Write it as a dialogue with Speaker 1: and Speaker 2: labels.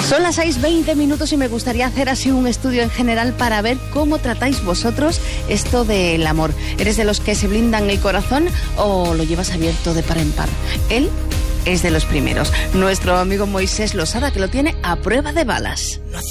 Speaker 1: Son las 6:20 y me gustaría hacer así un estudio en general para ver cómo tratáis vosotros esto del amor. ¿Eres de los que se blindan el corazón o lo llevas abierto de par en par? Él es de los primeros. Nuestro amigo Moisés Losada, que lo tiene a prueba de balas.